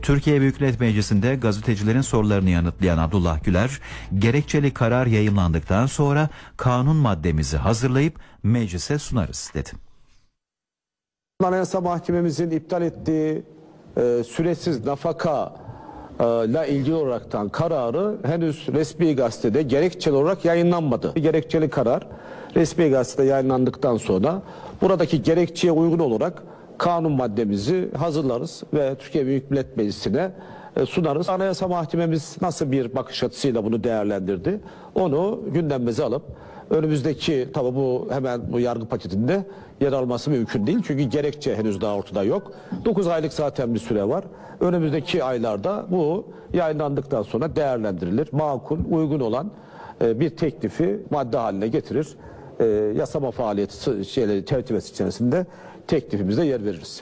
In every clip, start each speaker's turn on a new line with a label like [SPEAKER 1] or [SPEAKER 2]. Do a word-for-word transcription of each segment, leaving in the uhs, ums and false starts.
[SPEAKER 1] Türkiye Büyük Millet Meclisi'nde gazetecilerin sorularını yanıtlayan Abdullah Güler, gerekçeli karar yayımlandıktan sonra kanun maddemizi hazırlayıp meclise sunarız dedi.
[SPEAKER 2] Anayasa Mahkememizin iptal ettiği e, süresiz nafaka ile ilgili olaraktan kararı henüz resmi gazetede gerekçeli olarak yayınlanmadı. Gerekçeli karar resmi gazetede yayınlandıktan sonra buradaki gerekçeye uygun olarak kanun maddemizi hazırlarız ve Türkiye Büyük Millet Meclisi'ne sunarız. Anayasa Mahkememiz nasıl bir bakış açısıyla bunu değerlendirdi? Onu gündemimize alıp önümüzdeki, tabi bu hemen bu yargı paketinde yer alması mümkün değil. Çünkü gerekçe henüz daha ortada yok. dokuz aylık zaten bir süre var. Önümüzdeki aylarda bu yayınlandıktan sonra değerlendirilir. Makul, uygun olan bir teklifi madde haline getirir. Yasama faaliyeti şeyleri, tertibesi içerisinde teklifimize yer veririz.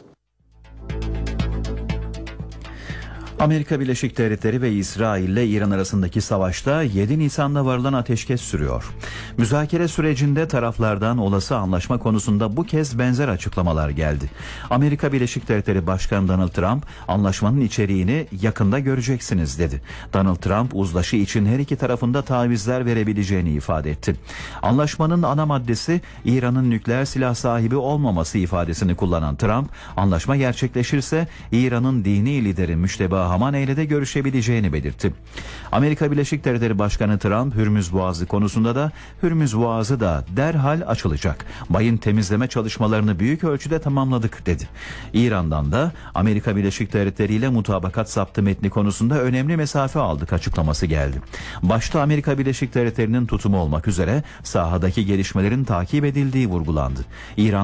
[SPEAKER 1] Amerika Birleşik Devletleri ve İsrail ile İran arasındaki savaşta yedi Nisan'da varılan ateşkes sürüyor. Müzakere sürecinde taraflardan olası anlaşma konusunda bu kez benzer açıklamalar geldi. Amerika Birleşik Devletleri Başkanı Donald Trump, anlaşmanın içeriğini yakında göreceksiniz dedi. Donald Trump, uzlaşı için her iki tarafında tavizler verebileceğini ifade etti. Anlaşmanın ana maddesi İran'ın nükleer silah sahibi olmaması ifadesini kullanan Trump, anlaşma gerçekleşirse İran'ın dini lideri Müşteba Hamaney ile de görüşebileceğini belirtti. Amerika Birleşik Devletleri Başkanı Trump, Hürmüz Boğazı konusunda da Hürmüz Boğazı da derhal açılacak. Mayın temizleme çalışmalarını büyük ölçüde tamamladık dedi. İran'dan da Amerika Birleşik Devletleri ile mutabakat saptı metni konusunda önemli mesafe aldık açıklaması geldi. Başta Amerika Birleşik Devletleri'nin tutumu olmak üzere sahadaki gelişmelerin takip edildiği vurgulandı. İran